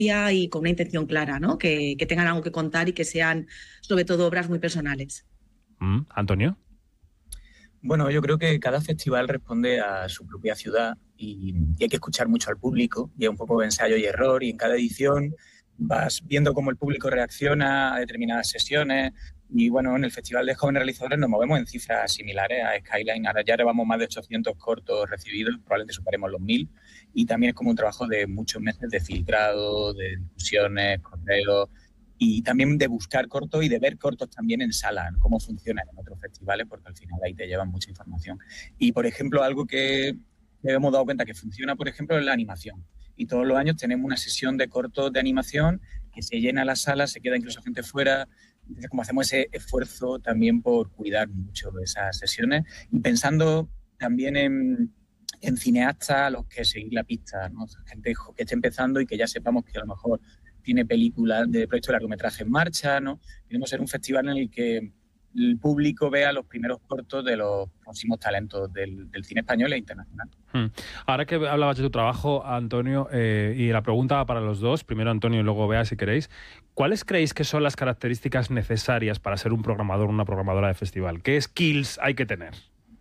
y con una intención clara, ¿no? Que tengan algo que contar y que sean, sobre todo, obras muy personales. ¿Antonio? Bueno, yo creo que cada festival responde a su propia ciudad y hay que escuchar mucho al público y es un poco de ensayo y error, y en cada edición vas viendo cómo el público reacciona a determinadas sesiones. Y bueno, en el Festival de Jóvenes Realizadores nos movemos en cifras similares a Skyline. Ahora ya llevamos más de 800 cortos recibidos, probablemente superemos los 1000. Y también es como un trabajo de muchos meses de filtrado, de discusiones, correos, y también de buscar cortos y de ver cortos también en sala, ¿no? Cómo funcionan en otros festivales, porque al final ahí te llevan mucha información. Y, por ejemplo, algo que me hemos dado cuenta que funciona, por ejemplo, es la animación. Y todos los años tenemos una sesión de cortos de animación que se llena la sala, se queda incluso gente fuera. Entonces, como hacemos ese esfuerzo también por cuidar mucho esas sesiones y pensando también en cineastas a los que seguir la pista, ¿no? Gente que esté empezando y que ya sepamos que a lo mejor tiene películas de proyectos de largometraje en marcha, ¿no? Queremos ser un festival en el que el público vea los primeros cortos de los próximos talentos del cine español e internacional. Ahora que hablabas de tu trabajo, Antonio, y la pregunta va para los dos, primero Antonio y luego Bea, si queréis, ¿cuáles creéis que son las características necesarias para ser un programador o una programadora de festival? ¿Qué skills hay que tener?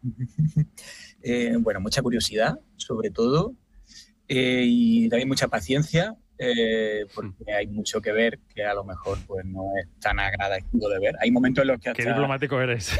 Bueno, mucha curiosidad, sobre todo, y también mucha paciencia, porque hay mucho que ver que a lo mejor pues no es tan agradecido de ver. Hay momentos en los que hasta... ¡Qué diplomático eres!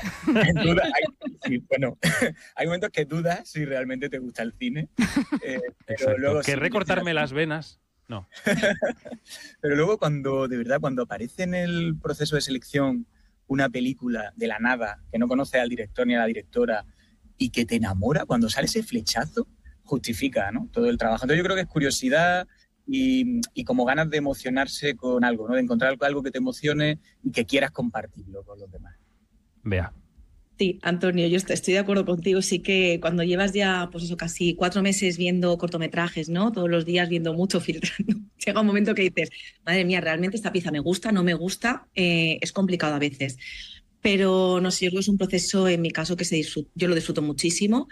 Hay momentos que dudas si realmente te gusta el cine. Pero luego ¿Que recortarme las venas? No. Pero luego de verdad, cuando aparece en el proceso de selección una película de la nada, que no conoces al director ni a la directora y que te enamora, cuando sale ese flechazo, justifica, ¿no?, todo el trabajo. Entonces yo creo que es curiosidad y como ganas de emocionarse con algo, ¿no?, de encontrar algo que te emocione y que quieras compartirlo con los demás. Vea. Sí, Antonio, yo estoy de acuerdo contigo. Sí que cuando llevas ya, pues eso, casi 4 meses viendo cortometrajes, ¿no? Todos los días viendo mucho, filtrando. Llega un momento que dices, madre mía, ¿realmente esta pieza me gusta, no me gusta? Es complicado a veces. Pero no sé, yo creo que es un proceso, en mi caso, que yo lo disfruto muchísimo.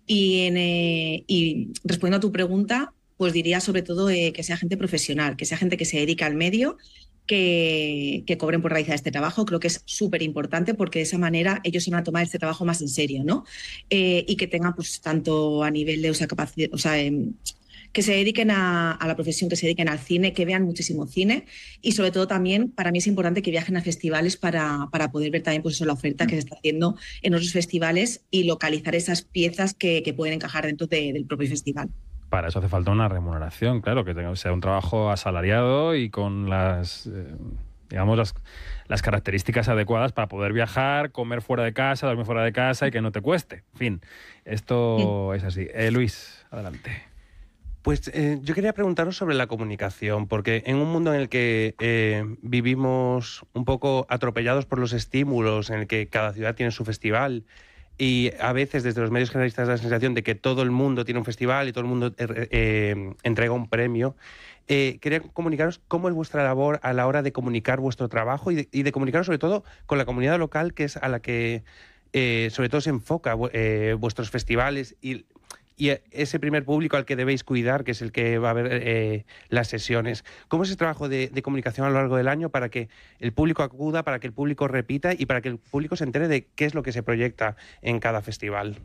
Y respondiendo a tu pregunta, pues diría sobre todo que sea gente profesional, que sea gente que se dedica al medio, que cobren por realizar este trabajo. Creo que es súper importante porque de esa manera ellos se van a tomar este trabajo más en serio, ¿no? Y que tengan, pues, tanto a nivel de capacidad, que se dediquen a la profesión, que se dediquen al cine, que vean muchísimo cine, y sobre todo también para mí es importante que viajen a festivales para poder ver también, pues eso, la oferta que se está haciendo en otros festivales y localizar esas piezas que pueden encajar dentro del propio festival. Para eso hace falta una remuneración, claro, que sea un trabajo asalariado y con las características adecuadas para poder viajar, comer fuera de casa, dormir fuera de casa y que no te cueste. En fin, esto es así. Luis, adelante. Pues yo quería preguntaros sobre la comunicación, porque en un mundo en el que vivimos un poco atropellados por los estímulos, en el que cada ciudad tiene su festival, y a veces desde los medios generalistas da la sensación de que todo el mundo tiene un festival y todo el mundo entrega un premio. Quería comunicaros cómo es vuestra labor a la hora de comunicar vuestro trabajo y de comunicaros sobre todo con la comunidad local, que es a la que sobre todo se enfoca vuestros festivales y ese primer público al que debéis cuidar, que es el que va a ver las sesiones. ¿Cómo es ese trabajo de comunicación a lo largo del año para que el público acuda, para que el público repita y para que el público se entere de qué es lo que se proyecta en cada festival?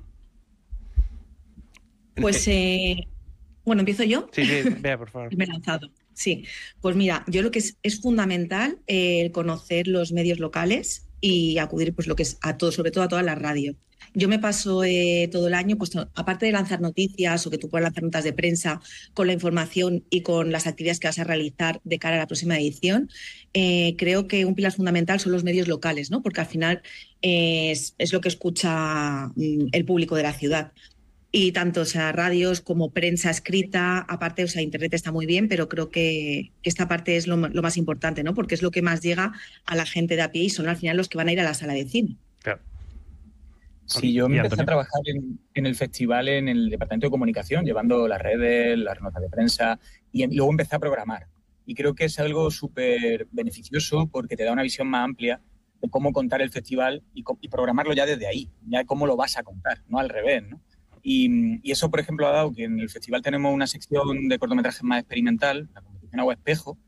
Pues, bueno, ¿empiezo yo? Sí, Bea, por favor. Me he lanzado. Sí, pues mira, yo lo que es fundamental el conocer los medios locales y acudir, pues, lo que es a todo, sobre todo a todas las radios. Yo me paso todo el año, pues, aparte de lanzar noticias o que tú puedas lanzar notas de prensa con la información y con las actividades que vas a realizar de cara a la próxima edición, creo que un pilar fundamental son los medios locales, ¿no? Porque al final es lo que escucha el público de la ciudad. Y tanto, radios como prensa escrita, aparte, internet está muy bien, pero creo que esta parte es lo más importante, ¿no? Porque es lo que más llega a la gente de a pie y son al final los que van a ir a la sala de cine. Claro. Sí, yo empecé a trabajar en el festival en el departamento de comunicación, llevando las redes, las notas de prensa, y luego empecé a programar. Y creo que es algo súper beneficioso porque te da una visión más amplia de cómo contar el festival y programarlo ya desde ahí, ya cómo lo vas a contar, no al revés, ¿no? Y eso, por ejemplo, ha dado que en el festival tenemos una sección de cortometrajes más experimental, la competición Agua Espejo,